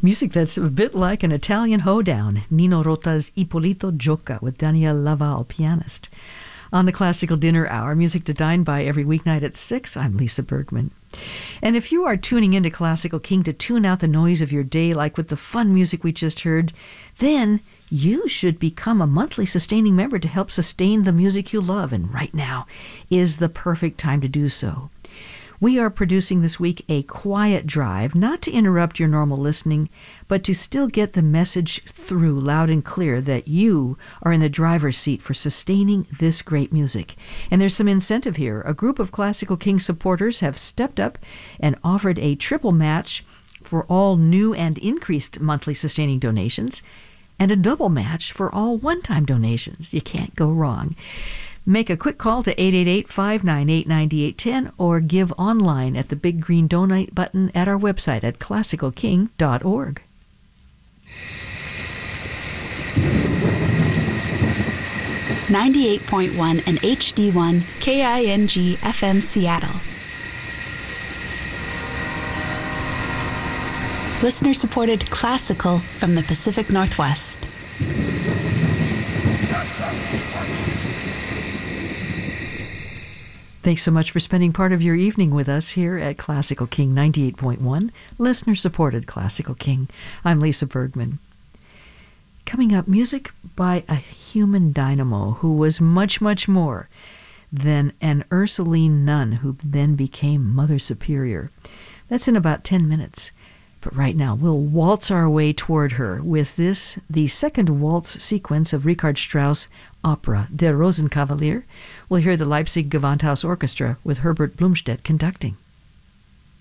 Music that's a bit like an Italian hoedown. Nino Rota's Ippolito Gioca with Daniel Laval, pianist. On the Classical Dinner Hour, music to dine by every weeknight at 6, I'm Lisa Bergman. And if you are tuning into Classical King to tune out the noise of your day, like with the fun music we just heard, then you should become a monthly sustaining member to help sustain the music you love. And right now is the perfect time to do so. We are producing this week a quiet drive, not to interrupt your normal listening, but to still get the message through loud and clear that you are in the driver's seat for sustaining this great music. And there's some incentive here. A group of Classical King supporters have stepped up and offered a triple match for all new and increased monthly sustaining donations, and a double match for all one-time donations. You can't go wrong. Make a quick call to 888-598-9810 or give online at the big green donate button at our website at classicalking.org. .1 and HD1 KING FM Seattle. Listener-supported classical from the Pacific Northwest. Thanks so much for spending part of your evening with us here at Classical King 98.1, listener-supported Classical King. I'm Lisa Bergman. Coming up, music by a human dynamo who was much, much more than an Ursuline nun who then became Mother Superior. That's in about 10 minutes. But right now, we'll waltz our way toward her with this, the second waltz sequence of Richard Strauss' opera, Der Rosenkavalier. We'll hear the Leipzig Gewandhaus Orchestra with Herbert Blumstedt conducting.